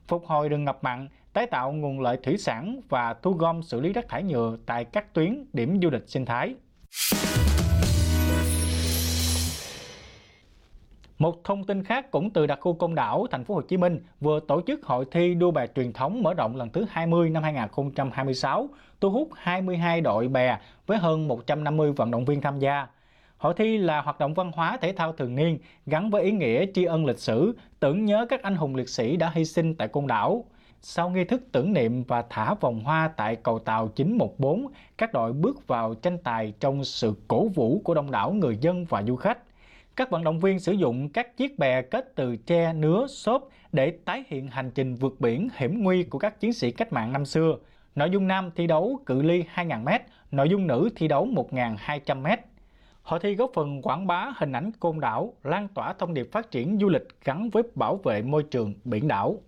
phục hồi rừng ngập mặn, tái tạo nguồn lợi thủy sản và thu gom xử lý rác thải nhựa tại các tuyến điểm du lịch sinh thái. Một thông tin khác cũng từ đặc khu Côn Đảo, thành phố Hồ Chí Minh vừa tổ chức hội thi đua bè truyền thống mở rộng lần thứ 20 năm 2026, thu hút 22 đội bè với hơn 150 vận động viên tham gia. Hội thi là hoạt động văn hóa thể thao thường niên gắn với ý nghĩa tri ân lịch sử, tưởng nhớ các anh hùng liệt sĩ đã hy sinh tại Côn Đảo. Sau nghi thức tưởng niệm và thả vòng hoa tại cầu tàu 914, các đội bước vào tranh tài trong sự cổ vũ của đông đảo người dân và du khách. Các vận động viên sử dụng các chiếc bè kết từ tre, nứa, xốp để tái hiện hành trình vượt biển hiểm nguy của các chiến sĩ cách mạng năm xưa. Nội dung nam thi đấu cự ly 2.000m, nội dung nữ thi đấu 1.200m. Hội thi góp phần quảng bá hình ảnh Côn Đảo, lan tỏa thông điệp phát triển du lịch gắn với bảo vệ môi trường biển đảo.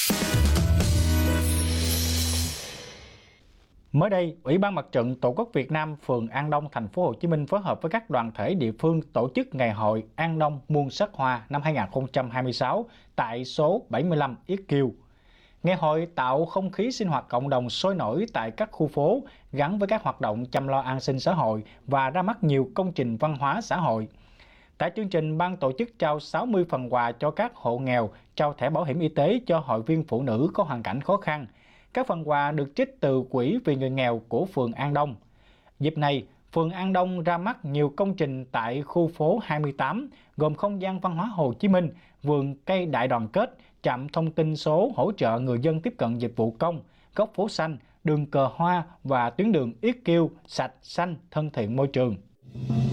Mới đây, Ủy ban Mặt trận Tổ quốc Việt Nam phường An Đông, thành phố Hồ Chí Minh phối hợp với các đoàn thể địa phương tổ chức ngày hội An Đông Muôn Sắc Hoa năm 2026 tại số 75 Yết Kiêu. Ngày hội tạo không khí sinh hoạt cộng đồng sôi nổi tại các khu phố gắn với các hoạt động chăm lo an sinh xã hội và ra mắt nhiều công trình văn hóa xã hội. Tại chương trình, ban tổ chức trao 60 phần quà cho các hộ nghèo, trao thẻ bảo hiểm y tế cho hội viên phụ nữ có hoàn cảnh khó khăn. Các phần quà được trích từ Quỹ vì người nghèo của phường An Đông. Dịp này, phường An Đông ra mắt nhiều công trình tại khu phố 28, gồm không gian văn hóa Hồ Chí Minh, vườn cây đại đoàn kết, trạm thông tin số hỗ trợ người dân tiếp cận dịch vụ công, góc phố xanh, đường cờ hoa và tuyến đường Yết Kiêu sạch, xanh, thân thiện môi trường.